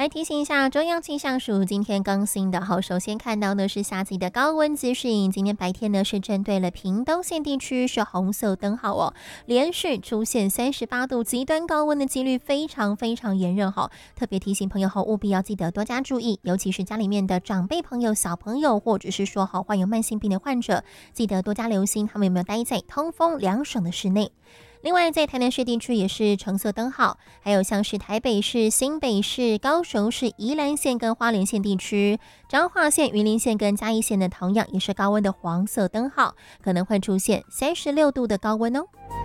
来提醒一下中央气象署今天更新的首先看到呢是夏季的高温资讯。今天白天呢是针对了屏东县地区是红色灯号哦，连续出现38度极端高温的几率非常非常炎热特别提醒朋友务必要记得多加注意，尤其是家里面的长辈朋友、小朋友，或者是说患有慢性病的患者，记得多加留心他们有没有待在通风凉爽的室内。另外在台南市地区也是橙色灯号，还有像是台北市、新北市、高雄市、宜兰县跟花莲县地区，彰化县、云林县跟嘉义县的同样也是高温的黄色灯号，可能会出现36度的高温哦。